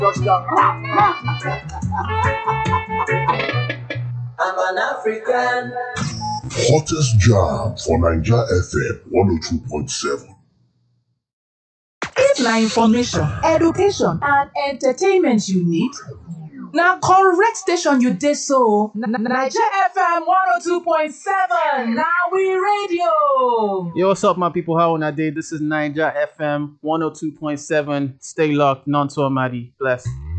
I'm an African. Hottest jam for Niger FM 102.7. If na information, education and entertainment you need, na correct station you dey so. Naija FM 102.7 na we radio. Yo, what's up, my people? How on that day? This is Niger FM 102.7. Stay locked, non-to Amadi. Bless.